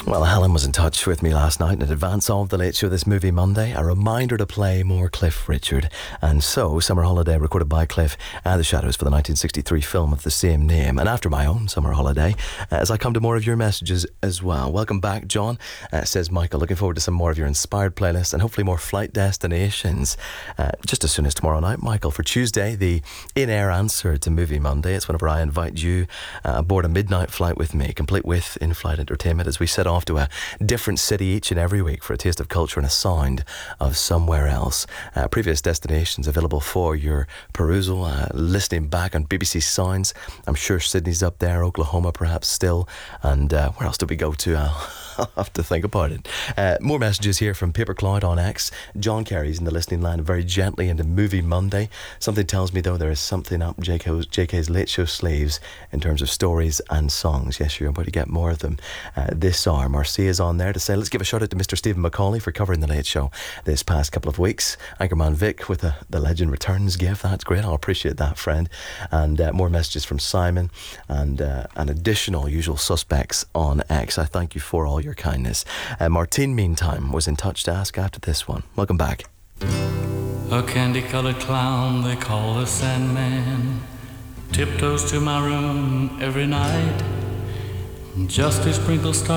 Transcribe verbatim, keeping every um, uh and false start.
Well, Helen was in touch with me last night in advance of the Late Show This Movie Monday. A reminder to play more Cliff Richard. And so, Summer Holiday recorded by Cliff and The Shadows for the nineteen sixty-three film of the same name. And after my own summer holiday, uh, as I come to more of your messages as well. Welcome back, John, uh, says Michael. Looking forward to some more of your inspired playlists and hopefully more flight destinations. Uh, just as soon as tomorrow night, Michael. For Tuesday, the in-air answer to Movie Monday. It's whenever I invite you uh, aboard a midnight flight with me, complete with in-flight entertainment as we set off to a different city each and every week for a taste of culture and a sound of somewhere else. Uh, previous destinations available for your perusal, uh, listening back on B B C Sounds. I'm sure Sydney's up there, Oklahoma perhaps still, and uh, where else did we go to? Uh, I'll have to think about it. Uh, more messages here from Paper Cloud on X. John Kerry's in the listening line very gently into Movie Monday. Something tells me, though, there is something up J K's, J K's Late Show sleeves in terms of stories and songs. Yes, you're about to get more of them uh, this hour. Marcia is on there to say, let's give a shout out to Mister Stephen McCauley for covering the Late Show this past couple of weeks. Anchorman Vic with a, the Legend Returns gift. That's great. I'll appreciate that, friend. And uh, more messages from Simon and uh, an additional usual suspects on X. I thank you for all your kindness. Uh, Martine, meantime, was in touch to ask after this one. Welcome back. A candy-colored clown they call the Sandman tiptoes to my room every night just to sprinkle stars